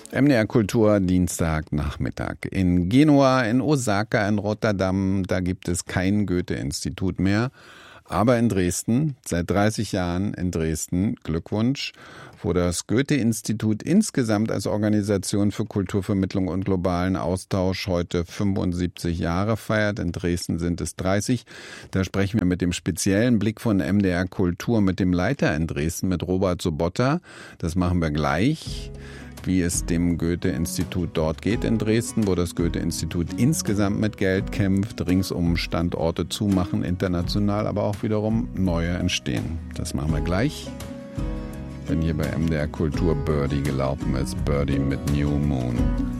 MDR Kultur, Dienstagnachmittag. In Genua, in Osaka, in Rotterdam, da gibt es kein Goethe-Institut mehr. Aber in Dresden, seit 30 Jahren in Dresden, Glückwunsch, wo das Goethe-Institut insgesamt als Organisation für Kulturvermittlung und globalen Austausch heute 75 Jahre feiert. In Dresden sind es 30. Da sprechen wir mit dem speziellen Blick von MDR Kultur mit dem Leiter in Dresden, mit Robert Sobotta. Das machen wir gleich, wie es dem Goethe-Institut dort geht in Dresden, wo das Goethe-Institut insgesamt mit Geld kämpft, ringsum Standorte zumachen, international, aber auch wiederum neue entstehen. Das machen wir gleich, wenn hier bei MDR Kultur Birdie gelaufen ist. Birdie mit New Moon.